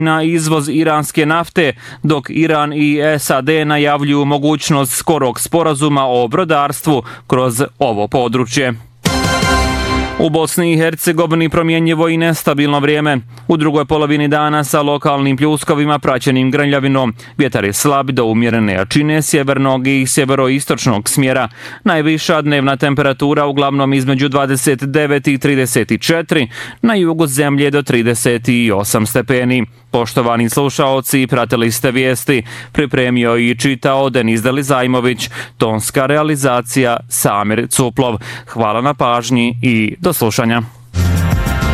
na izvoz iranske nafte, dok Iran i SAD najavljuju mogućnost skorog sporazuma o brodarstvu kroz ovo područje. U Bosni i Hercegovini promjenjivo i nestabilno vrijeme. U drugoj polovini dana sa lokalnim pljuskovima praćenim grmljavinom. Vjetar je slab do umjerene jačine sjevernog i sjeveroistočnog smjera. Najviša dnevna temperatura uglavnom između 29 i 34, na jugu zemlje do 38 stepeni. Poštovani slušaoci, pratili ste vijesti. Pripremio i čitao Denis Delizajmović. Tonska realizacija Samir Cuplov. Hvala na pažnji i do slušanja.